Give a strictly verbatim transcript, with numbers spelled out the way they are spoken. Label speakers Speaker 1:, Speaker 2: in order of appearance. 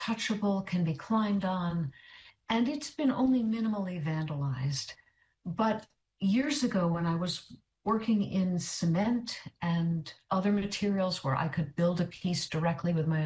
Speaker 1: touchable, can be climbed on, and it's been only minimally vandalized. But years ago, when I was working in cement and other materials where I could build a piece directly with my